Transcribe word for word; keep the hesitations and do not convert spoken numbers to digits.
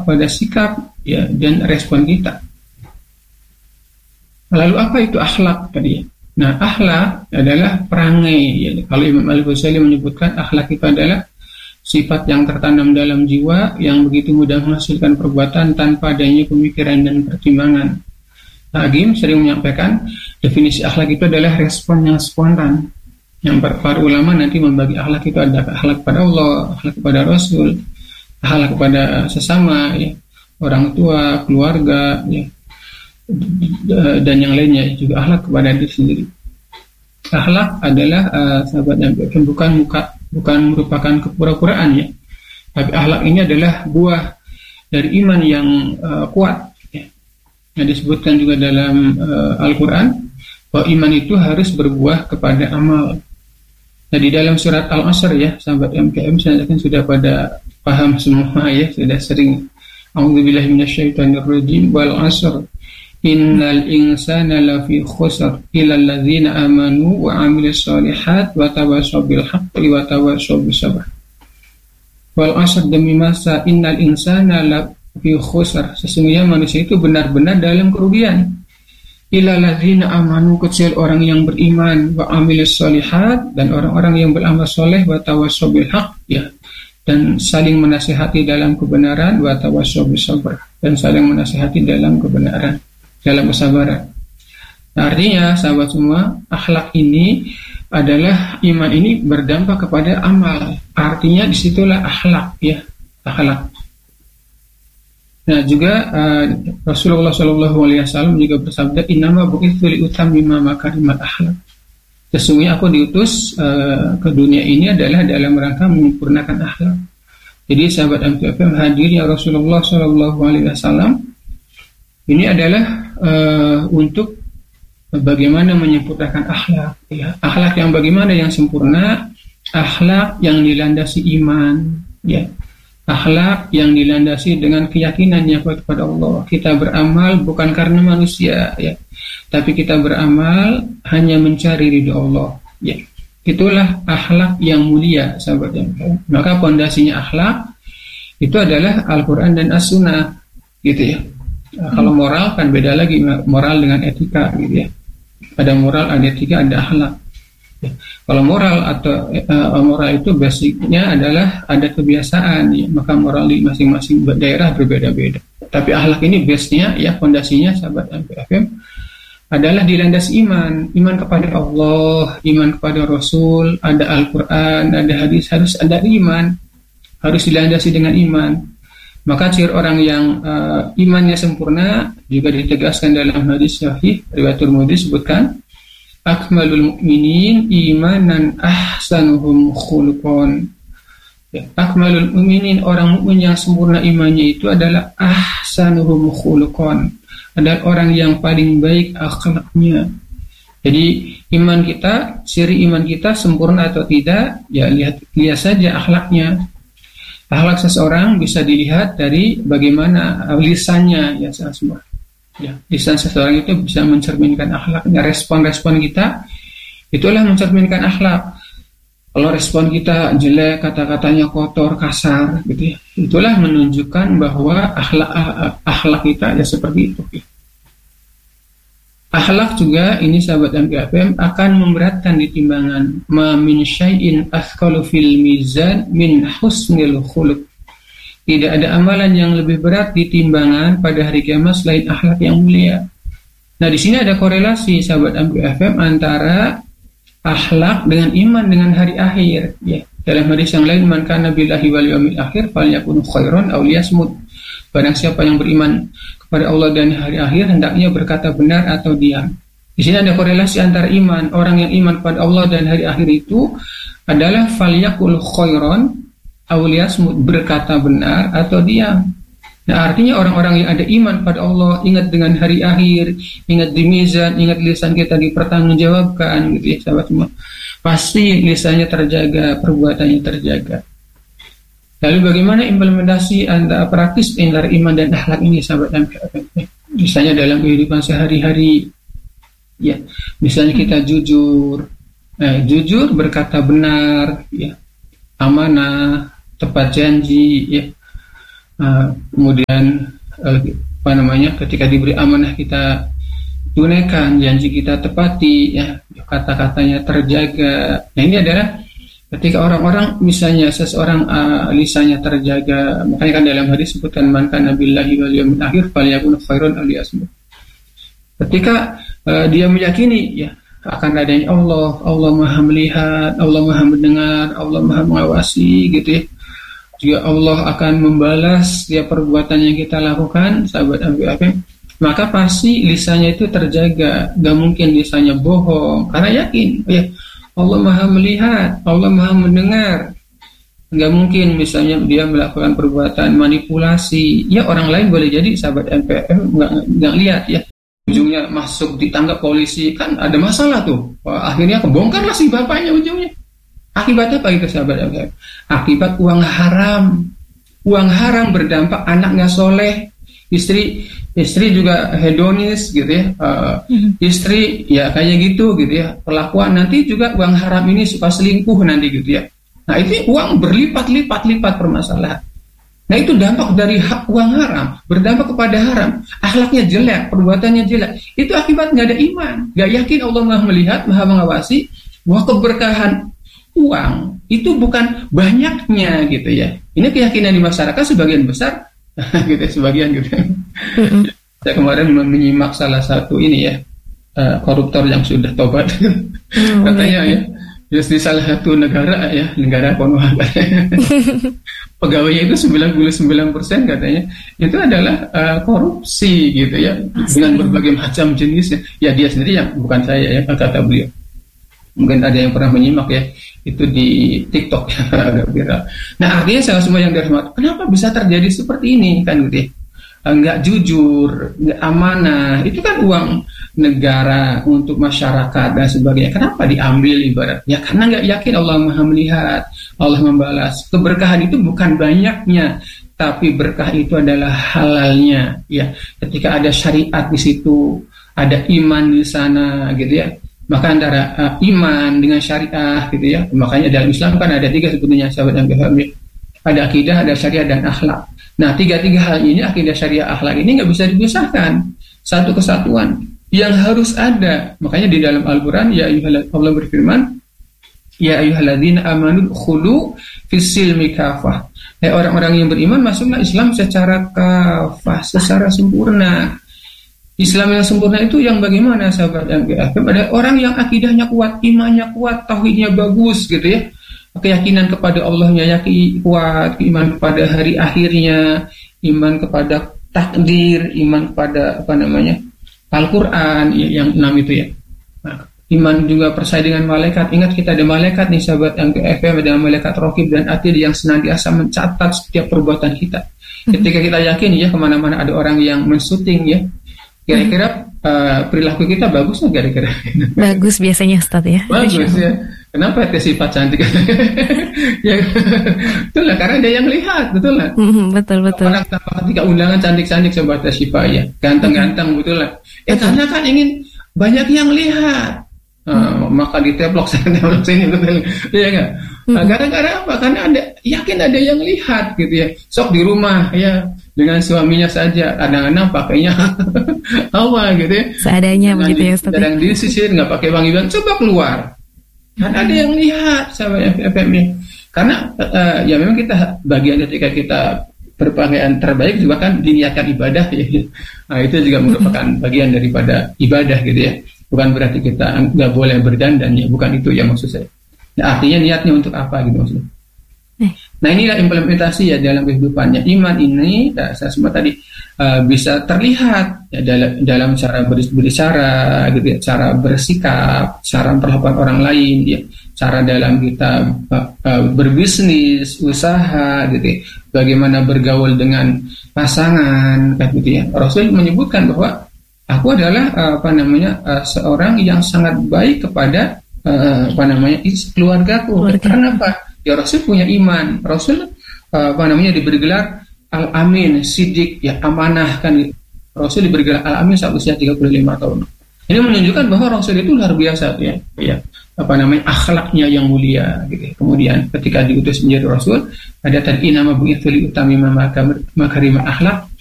pada sikap ya dan respon kita. Lalu apa itu akhlak tadi? Nah, akhlak adalah perangai ya. Kalau Imam Al-Ghazali menyebutkan akhlak itu adalah sifat yang tertanam dalam jiwa yang begitu mudah menghasilkan perbuatan tanpa adanya pemikiran dan pertimbangan. Hagim sering menyampaikan definisi akhlak itu adalah respon yang spontan. Yang para ulama nanti membagi akhlak itu ada akhlak kepada Allah, akhlak kepada Rasul, akhlak kepada sesama, ya, orang tua, keluarga, ya, dan yang lainnya, juga akhlak kepada diri sendiri. Akhlak adalah uh, sahabat yang bukan muka, bukan merupakan kepura-puraan ya, tapi akhlak ini adalah buah dari iman yang uh, kuat. Ya. Yang disebutkan juga dalam uh, Al-Quran bahwa iman itu harus berbuah kepada amal. Nah, di dalam surat Al-Asr ya, sahabat M K M saya yakin sudah pada paham semua ya, sudah sering. A'udzubillahi minasyaitonirrajim. Wal 'asr innal insana lafi khusr illa alladzina amanu wa 'amilus shalihat wa tawassaw bil haqqi wa tawassaw bis sabr. Wal 'asr, demi masa, innal insana lafi khusr, sesungguhnya manusia itu benar-benar dalam kerugian. Illa alladzina amanu, kecuali orang yang beriman, wa 'amilus shalihat, dan orang-orang yang beramal soleh, wa tawassaw bil haqq, ya, dan saling menasihati dalam kebenaran, wa tawassaw bis sabr, dan saling menasihati dalam kebenaran, dalam kesabaran. Nah, artinya sahabat semua, akhlak ini adalah iman ini berdampak kepada amal. Artinya disitulah akhlak ya, akhlak. Nah, juga uh, Rasulullah shallallahu alaihi wasallam juga bersabda, innama bu'itsu liutammima makarimal akhlak. Sesungguhnya aku diutus uh, ke dunia ini adalah dalam rangka menyempurnakan akhlak. Jadi sahabat M T F M, hadirnya Rasulullah shallallahu alaihi wasallam ini adalah uh, untuk bagaimana menyempurnakan akhlak. Ya. Akhlak yang bagaimana yang sempurna, akhlak yang dilandasi iman, ya. Akhlak yang dilandasi dengan keyakinan yang kuat kepada Allah. Kita beramal bukan karena manusia, ya, tapi kita beramal hanya mencari ridha Allah. Ya, itulah akhlak yang mulia, sahabat yang baik. Maka pondasinya akhlak itu adalah Al-Quran dan As-Sunnah, gitu ya. Nah, kalau moral kan beda lagi, moral dengan etika, gitu ya. Ada moral, ada etika, ada akhlak. Ya. Kalau moral atau uh, moral itu basicnya adalah ada kebiasaan, ya, maka moral di masing-masing daerah berbeda-beda. Tapi akhlak ini base-nya, ya, fondasinya sahabat M P F M adalah dilandasi iman, iman kepada Allah, iman kepada Rasul, ada Al-Quran, ada hadis, harus ada iman, harus dilandasi dengan iman. Maka ciri orang yang uh, imannya sempurna juga ditegaskan dalam hadis sahih riwayat Tirmidzi disebutkan, akmalul mu'minin imanan ahsanuhum khuluqan. Ya, akmalul mu'minin, orang mukmin yang sempurna imannya itu adalah ahsanuhum khuluqan, adalah orang yang paling baik akhlaknya. Jadi iman kita, ciri iman kita sempurna atau tidak, ya lihat lihat saja akhlaknya. Akhlak seseorang bisa dilihat dari bagaimana lisannya, ya semua. Ya, lisan seseorang itu bisa mencerminkan akhlaknya. Respon-respon kita itulah mencerminkan akhlak. Kalau respon kita jelek, kata-katanya kotor, kasar, gitu ya, itulah menunjukkan bahwa akhlak akhlak kita ya seperti itu. Akhlak juga ini sahabat M P F M akan memberatkan di timbangan. Ma min syai'in athqalu fil mizan min husnil khuluq. Tidak ada amalan yang lebih berat di timbangan pada hari kiamat selain akhlak yang mulia. Nah, di sini ada korelasi sahabat M P F M antara akhlak dengan iman dengan hari akhir. Ya. Dalam hadis yang lain, man kana billahi wal yaumil akhir falyakun khairan aw liyasmut. Barang siapa yang beriman kepada Allah dan hari akhir, hendaknya berkata benar atau diam. Di sini ada korelasi antara iman. Orang yang iman kepada Allah dan hari akhir itu adalah falyakul khairan aw liyasmut, berkata benar atau diam. Nah, artinya orang-orang yang ada iman pada Allah, ingat dengan hari akhir, ingat di mizan, ingat lisan kita dipertanggungjawabkan, gitu ya sahabat semua. Pasti lisannya terjaga, perbuatannya terjaga. Lalu bagaimana implementasi antara praktis antara iman dan akhlak ini sahabat M P F M? Misalnya dalam kehidupan sehari-hari, ya, misalnya kita jujur, eh, jujur berkata benar, ya, amanah, tepat janji, ya. uh, kemudian uh, apa namanya ketika diberi amanah kita tunaikan, janji kita tepati, ya kata-katanya terjaga. Nah ini adalah ketika orang-orang misalnya seseorang uh, lisannya terjaga, makanya kan dalam hadis sebutkan man kana billahi wal yaumil akhir falyakun khairan aw liyasmut. Ketika uh, dia meyakini ya akan adanya Allah, Allah Maha melihat, Allah Maha mendengar, Allah Maha mengawasi gitu ya. Juga Allah akan membalas setiap perbuatan yang kita lakukan, sahabat M B F M, maka pasti lisannya itu terjaga, gak mungkin lisannya bohong, karena yakin ya Allah Maha melihat, Allah Maha mendengar. Gak mungkin misalnya dia melakukan perbuatan manipulasi, ya orang lain boleh jadi sahabat M P F M gak, gak lihat ya, ujungnya masuk ditangkap polisi, kan ada masalah tuh. Wah, akhirnya kebongkarlah si bapaknya ujungnya. Akibatnya apa itu sahabat M P F M? Akibat uang haram. Uang haram berdampak anak nggak soleh, istri istri juga hedonis gitu ya, uh, istri ya kayak gitu gitu ya, perlakuan nanti juga uang haram ini suka selingkuh nanti gitu ya. Nah itu uang berlipat-lipat-lipat permasalahan. Nah itu dampak dari hak uang haram, berdampak kepada haram, akhlaknya jelek, perbuatannya jelek. Itu akibat nggak ada iman, nggak yakin Allah Maha melihat, Maha mengawasi, bahwa keberkahan uang itu bukan banyaknya gitu ya. Ini keyakinan di masyarakat sebagian besar, gitu sebagian gitu. Saya kemarin menyimak salah satu ini ya, koruptor yang sudah tobat, katanya ya. Just di salah satu negara ya, negara Konoha pegawainya itu sembilan puluh sembilan persen katanya itu adalah uh, korupsi gitu ya. Asli. Dengan berbagai macam jenisnya. Ya dia sendiri yang bukan saya ya, kata beliau. Mungkin ada yang pernah menyimak ya, itu di TikTok ya, agak viral. Nah artinya saya semua yang dirahmati, kenapa bisa terjadi seperti ini kan gitu ya? Enggak jujur, enggak amanah, itu kan uang negara untuk masyarakat dan sebagainya. Kenapa diambil ibarat? Ya karena enggak yakin Allah Maha melihat, Allah membalas. Keberkahan itu bukan banyaknya, tapi berkah itu adalah halalnya. Ya, ketika ada syariat di situ, ada iman di sana, gitu ya. Maka antara uh, iman dengan syariah, gitu ya. Makanya dalam Islam kan ada tiga sebetulnya sahabat yang berhamil. Ada akidah, ada syariah, dan akhlak. Nah, tiga-tiga hal ini, akidah, syariah, akhlak ini nggak bisa dipisahkan. Satu kesatuan yang harus ada. Makanya di dalam Al-Quran, ya ayyuhalladzina, Allah berfirman, ya ayyuhalladzina amanu khulu fis-silmi kafah. Eh, orang-orang yang beriman masuklah Islam secara kafah, secara sempurna. Islam yang sempurna itu yang bagaimana sahabat yang ada orang yang akidahnya kuat, imannya kuat, tauhidnya bagus gitu ya. Keyakinan kepada Allahnya yakin kuat, iman kepada hari akhirnya, iman kepada takdir, iman kepada apa namanya Al-Quran yang enam itu ya. Nah, iman juga percaya dengan malaikat. Ingat kita ada malaikat nih sahabat yang ke F M, ada malaikat Raqib dan Atid yang senantiasa mencatat setiap perbuatan kita. Ketika kita yakin ya kemana-mana ada orang yang mensyuting ya, kira-kira uh, perilaku kita bagus nggak kira-kira? Bagus biasanya Ustaz ya. Bagus ya. Kenapa itu sifat cantik? Ya, betul lah, karena ada yang lihat, betul lah. Mm-hmm, betul betul. Orang ketika undangan cantik-cantik sebatas Syifa ya, ganteng-ganteng, betul lah. Eh karena kan ingin banyak yang lihat, uh, maka diteplok sana teplok sini, betul. Iya nggak? Nah, gara-gara apa? Karena ada yakin ada yang lihat gitu ya. Sok di rumah ya dengan suaminya saja, kadang-kadang pakainya apa gitu ya. Seadanya begitu ya Ustaz. Kadang disisir nggak pakai wangi-wangi, coba keluar. Kan ada yang lihat sahabat F M I. Karena uh, ya memang kita bagian ketika kita berpakaian terbaik juga kan diniatkan ibadah ya. Nah itu juga merupakan bagian daripada ibadah gitu ya. Bukan berarti kita nggak boleh berdandan ya, bukan itu yang maksud saya. Nah artinya niatnya untuk apa gitu maksudnya. Nah inilah implementasi ya dalam kehidupannya. Iman ini, nah, saya semua tadi uh, bisa terlihat ya, dalam, dalam cara berbicara, gitu ya, cara bersikap, cara memperlakukan orang lain, ya, cara dalam kita uh, uh, berbisnis, usaha, gitu ya, bagaimana bergaul dengan pasangan, gitu ya. Rasul menyebutkan bahwa aku adalah uh, apa namanya uh, seorang yang sangat baik kepada uh, apa namanya keluargaku. Keluarga. Karena apa? Ya Rasul punya iman. Rasul uh, apa namanya diberi gelar Al-Amin, Siddiq, ya amanah kan. Rasul diberi gelar Al-Amin saat usia tiga puluh lima tahun. Ini menunjukkan bahwa Rasul itu luar biasa ya, ya apa namanya akhlaknya yang mulia gitu. Kemudian ketika diutus menjadi Rasul ada tadi nama bu'itsu li utamima makarimah akhlak